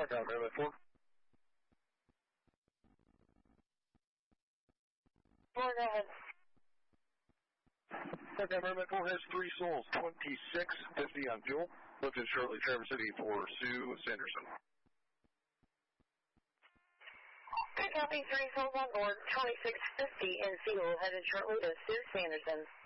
StarCom Merrimack 4. Go ahead. StarCom Merrimack 4 has 3 souls, 2650 on fuel. Lifted shortly, Traverse City for Sue Sanderson. Good copy, 3 souls on board, 2650 in fuel, headed shortly to Sue Sanderson.